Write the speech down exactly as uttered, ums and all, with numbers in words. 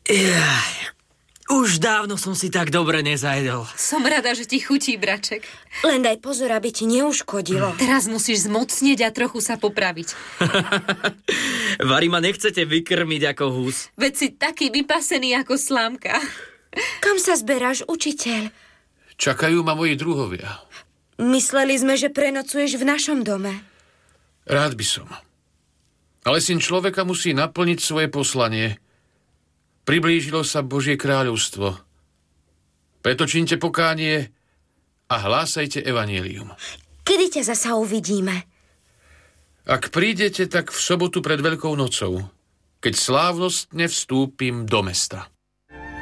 Jaj, už dávno som si tak dobre nezajedol. Som rada, že ti chutí, braček. Len daj pozor, aby ti neuškodilo. Teraz musíš zmocnieť a trochu sa popraviť. Vari, ma nechcete vykrmiť ako hus. Veď si taký vypasený ako slámka. Kam sa zberáš, učiteľ? Čakajú ma moji druhovia. Mysleli sme, že prenocuješ v našom dome. Rád by som. Ale syn človeka musí naplniť svoje poslanie. Priblížilo sa Božie kráľovstvo. Preto činte pokánie a hlásajte evanjelium. Kedy ťa zasa uvidíme? Ak prídete, tak v sobotu pred Veľkou nocou, keď slávnostne vstúpim do mesta.